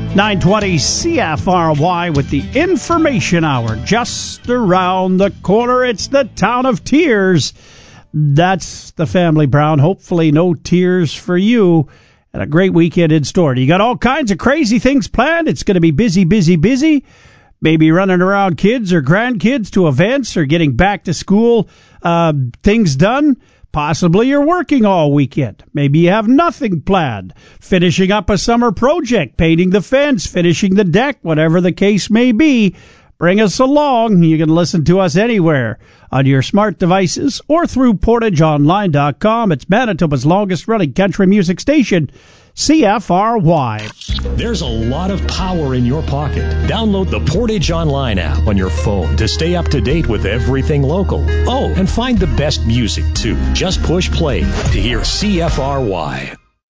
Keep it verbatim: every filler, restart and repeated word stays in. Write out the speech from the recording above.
nine twenty C F R Y with the Information Hour. Just around the corner, it's the town of Tears. That's the family, Brown. Hopefully no tears for you. And a great weekend in store. You got all kinds of crazy things planned. It's going to be busy, busy, busy. Maybe running around kids or grandkids to events or getting back to school uh, things done. Possibly you're working all weekend. Maybe you have nothing planned. Finishing up a summer project, painting the fence, finishing the deck, whatever the case may be. Bring us along. You can listen to us anywhere on your smart devices or through portage online dot com. It's Manitoba's longest-running country music station, C F R Y. There's a lot of power in your pocket. Download the Portage Online app on your phone to stay up to date with everything local. Oh, and find the best music, too. Just push play to hear C F R Y.